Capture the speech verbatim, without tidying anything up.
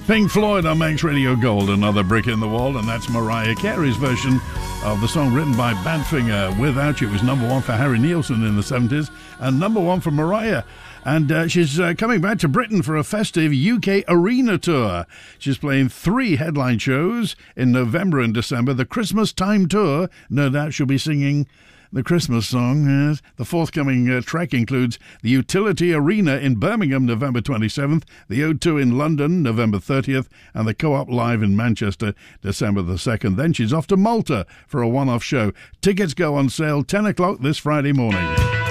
Pink Floyd on Manx Radio Gold, Another Brick in the Wall, and that's Mariah Carey's version of the song written by Badfinger, Without You. It was number one for Harry Nilsson in the seventies and number one for Mariah. And uh, she's uh, coming back to Britain for a festive U K arena tour. She's playing three headline shows in November and December. The Christmas Time Tour, no doubt she'll be singing the Christmas song. Yes. The forthcoming uh, trek includes the Utility Arena in Birmingham, November twenty-seventh, the O two in London, November thirtieth, and the Co-op Live in Manchester, December the second. Then she's off to Malta for a one-off show. Tickets go on sale ten o'clock this Friday morning.